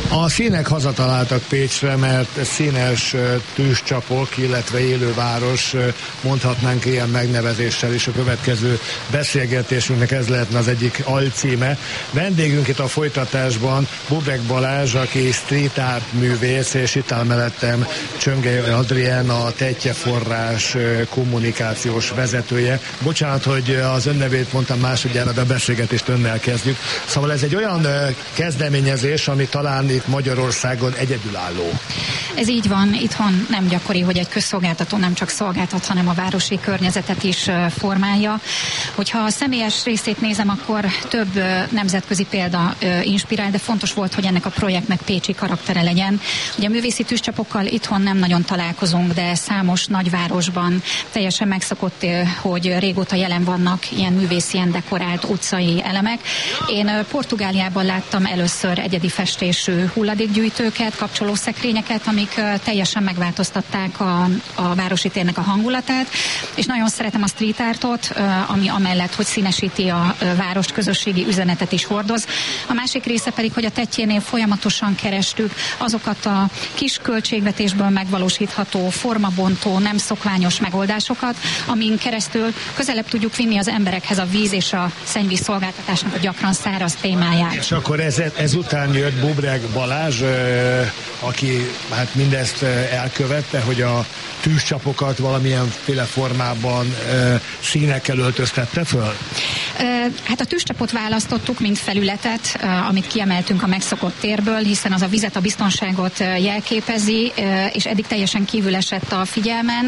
A színek hazataláltak Pécsre, mert színes tűzcsapok, illetve élőváros, mondhatnánk ilyen megnevezéssel is. A következő beszélgetésünknek ez lehetne az egyik alcíme. Vendégünk itt a folytatásban Bubreg Balázs, aki street art művész, és itt áll mellettem Csöngei Adrien, a Tettye Forrás kommunikációs vezetője. Bocsánat, hogy az önnevét mondtam másodjára, de a beszélgetést önnel kezdjük. Szóval ez egy olyan kezdeményezés, ami talán itt Magyarországon egyedülálló. Ez így van, itthon nem gyakori, hogy egy közszolgáltató nem csak szolgáltat, hanem a városi környezetet is formálja. Hogyha a személyes részét nézem, akkor több nemzetközi példa inspirál, de fontos volt, hogy ennek a projektnek pécsi karaktere legyen. Ugye a művészi tűzcsapokkal itthon nem nagyon találkozunk, de számos nagyvárosban teljesen megszokott, hogy régóta jelen vannak ilyen művészien dekorált utcai elemek. Én Portugáliában láttam először egyedi festésű hulladékgyűjtőket, kapcsolószekrényeket, amik teljesen megváltoztatták a városi térnek a hangulatát, és nagyon szeretem a street artot, ami amellett, hogy színesíti a várost, közösségi üzenetet is hordoz. A másik része pedig, hogy a Tettyénél folyamatosan kerestük azokat a kis költségvetésből megvalósítható, formabontó, nem szokványos megoldásokat, amin keresztül közelebb tudjuk vinni az emberekhez a víz és a szennyvíz szolgáltatásnak a gyakran száraz témáját. És akkor ezután jött Bubreg Balázs, aki hát mindezt elkövette, hogy a tűzcsapokat valamilyenféle formában színekkel öltöztette föl? Hát a tűzcsapot választottuk, mint felületet, amit kiemeltünk a megszokott térből, hiszen az a vizet, a biztonságot jelképezi, és eddig teljesen kívül esett a figyelmen,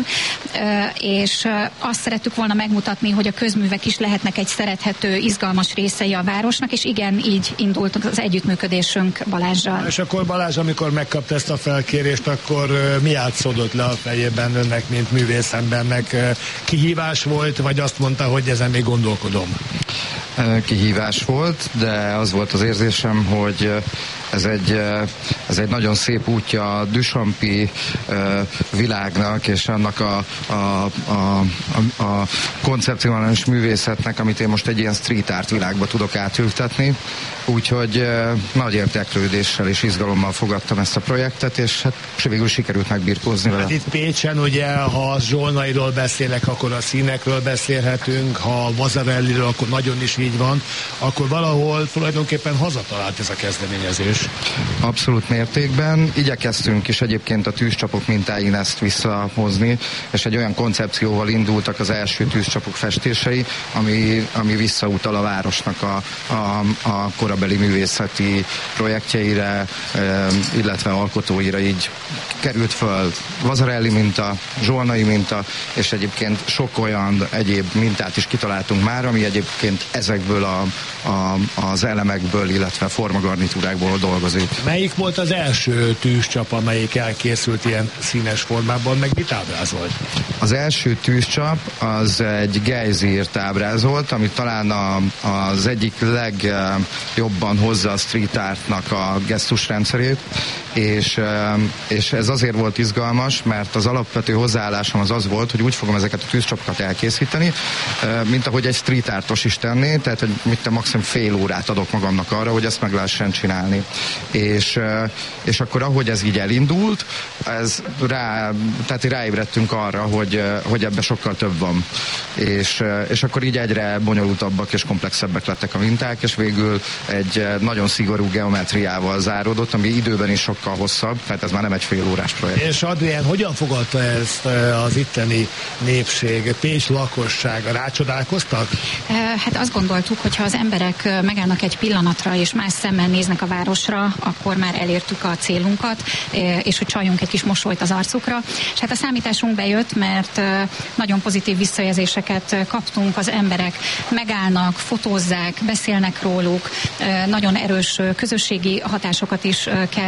és azt szerettük volna megmutatni, hogy a közművek is lehetnek egy szerethető, izgalmas részei a városnak, és igen, így indult az együttműködésünk Balázsral. És akkor Balázs, amikor megkapta ezt a felkérést, akkor mi átszódott le a fejében önnek, mint művészembernek? Kihívás volt, vagy azt mondta, hogy ezen még gondolkodom? Kihívás volt, de az volt az érzésem, hogy ez egy nagyon szép útja a Duchampi világnak, és annak a koncepcionális művészetnek, amit én most egy ilyen street art világba tudok átültetni. Úgyhogy nagy érdeklődéssel és izgalommal fogadtam ezt a projektet, és hát végül sikerült megbirkózni vele. Hát itt Pécsen ugye, ha Zsolnairól beszélek, akkor a színekről beszélhetünk, ha Vazarelliről, akkor nagyon is így van, akkor valahol tulajdonképpen hazatalált ez a kezdeményezés. Abszolút mértékben. Igyekeztünk is egyébként a tűzcsapok mintáin ezt visszahozni, és egy olyan koncepcióval indultak az első tűzcsapok festései, ami visszautal a városnak a korabeli művészeti projektjeire, illetve alkotóira. Így került föl Vazarelli minta, Zsolnai minta, és egyébként sok olyan egyéb mintát is kitaláltunk már, ami egyébként ezekből az elemekből, illetve formagarnitúrákból dolgozik. Melyik volt az első tűzcsap, amelyik elkészült ilyen színes formában, meg mit ábrázolt? Az első tűzcsap az egy gejzírt ábrázolt, ami talán az egyik legjobban hozza a street artnak a gesztusrendszerét, és ez azért volt izgalmas, mert az alapvető hozzáállásom az volt, hogy úgy fogom ezeket a tűzcsapokat elkészíteni, mint ahogy egy street artos is tenné, tehát hogy maximum fél órát adok magamnak arra, hogy ezt meg lehessen csinálni. És akkor ahogy ez így elindult, tehát ráébredtünk arra, hogy ebben sokkal több van. És akkor így egyre bonyolultabbak és komplexebbek lettek a minták, és végül egy nagyon szigorú geometriával záródott, ami időben is sokkal hosszabb, tehát ez már nem egy fél órás projekt. És Adrien, hogyan fogadta ezt az itteni népség, Pécs lakossága? Rácsodálkoztak? Hát azt gondoltuk, hogy ha az emberek megállnak egy pillanatra, és más szemmel néznek a városra, akkor már elértük a célunkat, és hogy csaljunk egy kis mosolyt az arcukra. És hát a számításunk bejött, mert nagyon pozitív visszajelzéseket kaptunk, az emberek megállnak, fotózzák, beszélnek róluk, nagyon erős közösségi hatásokat is keltett.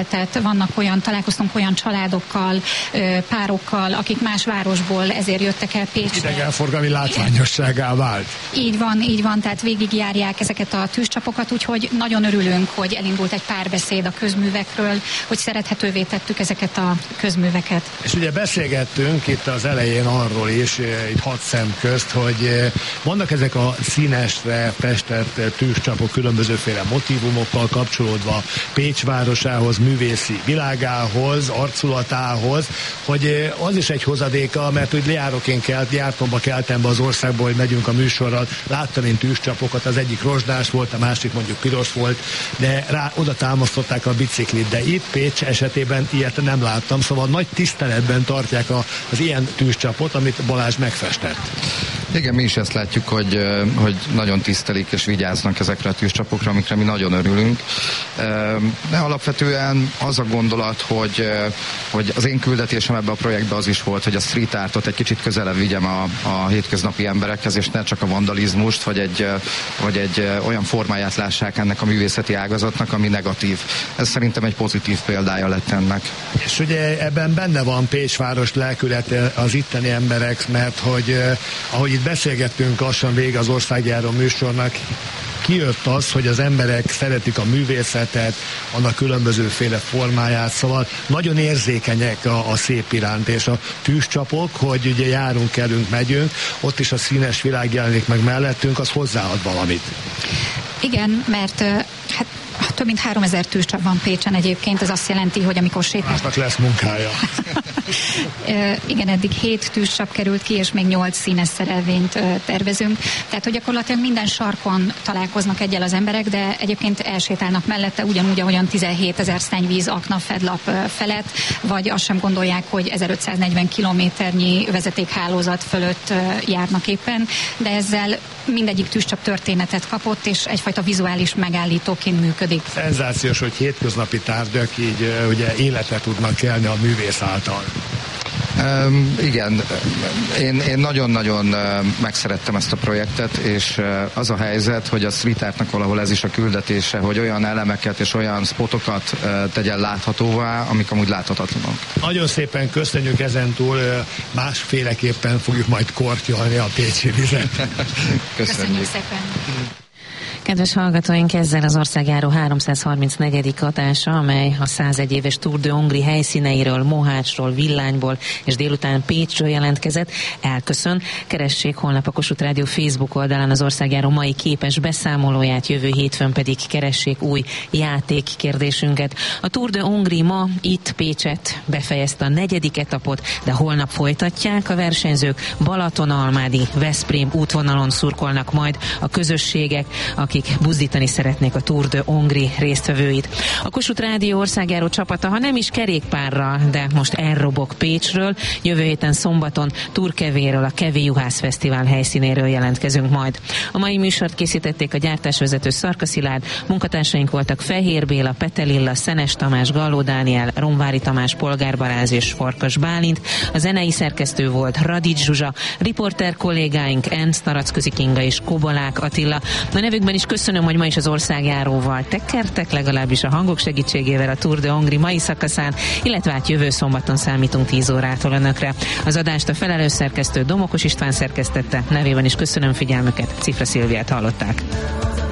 találkoztunk olyan családokkal, párokkal, akik más városból ezért jöttek el Pécsre. Idegenforgalmi látványosságá vált. Így van, tehát végigjárják ezeket a tűzcsapokat, úgyhogy nagyon örülünk, hogy elindult egy párbeszéd a közművekről, hogy szerethetővé tettük ezeket a közműveket. És ugye beszélgettünk itt az elején arról is, itt hat szem közt, hogy vannak ezek a színesre festett tűzcsapok különbözőféle motívumokkal kapcsolódva Pécs városához, művészi világához, arculatához, hogy az is egy hozadéka, mert úgy jártomba keltem be az országba, hogy megyünk a műsorral, láttam én tűzcsapokat, az egyik rozsdás volt, a másik mondjuk piros volt, de oda támasztották a biciklit, de itt Pécs esetében ilyet nem láttam, szóval nagy tiszteletben tartják az ilyen tűzcsapot, amit Balázs megfestett. Igen, mi is ezt látjuk, hogy nagyon tisztelik és vigyáznak ezekre a tűzcsapokra, amikre mi nagyon örülünk. De alapvetően az a gondolat, hogy az én küldetésem ebbe a projektbe az is volt, hogy a street artot egy kicsit közelebb vigyem a hétköznapi emberekhez, és ne csak a vandalizmust, vagy egy olyan formáját lássák ennek a művészeti ágazatnak, ami negatív. Ez szerintem egy pozitív példája lett ennek. És ugye ebben benne van Pécsváros lelkülete az itteni emberek, mert hogy ahogy itt beszélgettünk lassan vége az Országjáró műsornak, kijött az, hogy az emberek szeretik a művészetet, annak különbözőféle formáját, szóval nagyon érzékenyek a szép iránt, és a tűzcsapok, hogy ugye járunk, kelünk, megyünk, ott is a színes világ jelenik meg mellettünk, az hozzáad valamit. Igen, mert több mint 3000 tűzcsap van Pécsen egyébként, ez azt jelenti, hogy amikor sétál... Másnak lesz munkája. Igen, eddig 7 tűzcsap került ki, és még 8 színes szerelvényt tervezünk. Tehát, hogy gyakorlatilag minden sarkon találkoznak egyel az emberek, de egyébként elsétálnak mellette ugyanúgy, ahogyan 17 000 szennyvíz akna fedlap felett, vagy azt sem gondolják, hogy 1540 kilométernyi vezetékhálózat fölött járnak éppen, de ezzel mindegyik tűzcsap történetet kapott, és egyfajta vizuális megállítóként működik. Szenzációs, hogy hétköznapi tárgyak így ugye életre tudnak kelni a művész által. Igen, én nagyon-nagyon megszerettem ezt a projektet, és az a helyzet, hogy a street artnak valahol ez is a küldetése, hogy olyan elemeket és olyan spotokat tegyen láthatóvá, amik amúgy láthatatlanok. Nagyon szépen köszönjük, ezentúl másféleképpen fogjuk majd kortyolni a pécsi vizet. Köszönjük szépen! Kedves hallgatóink, ezzel az Országjáró 334. adása, amely a 101 éves Tour de Hongrie helyszíneiről, Mohácsról, Villányból és délután Pécsről jelentkezett, elköszön. Keressék holnap a Kossuth Rádió Facebook oldalán az Országjáró mai képes beszámolóját, jövő hétfőn pedig keressék új játékkérdésünket. A Tour de Hongrie ma itt Pécset befejezte a 4. etapot, de holnap folytatják a versenyzők. Balatonalmádi, Veszprém útvonalon szurkolnak majd a közösségek, akik buzdítani szeretnék a Tour de Hongrie résztvevőit. A Kossuth Rádió Országjáró csapata, ha nem is kerékpárral, de most elrobog Pécsről. Jövő héten szombaton Turkevéről, a Kevé Juhász Fesztivál helyszínéről jelentkezünk majd. A mai műsort készítették a gyártásvezető Szarka Szilárd, munkatársaink voltak Fehér Béla, Petelilla, Szenes Tamás, Galló Dániel, Romvári Tamás, Polgár Balázs és Farkas Bálint. A zenei szerkesztő volt Radics Zsuzsa, riporter kollégáink Ernst Naracközi Kinga és Kobolák Attila. A nevükben is köszönöm, hogy ma is az Országjáróval tekertek, legalábbis a hangok segítségével a Tour de Hongrie mai szakaszán, illetve hát jövő szombaton számítunk 10 órától önökre. Az adást a felelős szerkesztő Domokos István szerkesztette, nevében is köszönöm figyelmüket, Cifra Szilviát hallották.